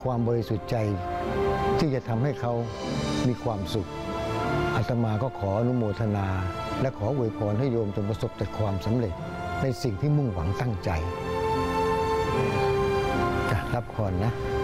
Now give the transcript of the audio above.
ความบริสุทธิ์ใจที่จะทำให้เขามีความสุขอาตมาก็ขออนุโมทนาและขออวยพรให้โยมจงประสบแต่ความสำเร็จในสิ่งที่มุ่งหวังตั้งใจจะรับพรนะ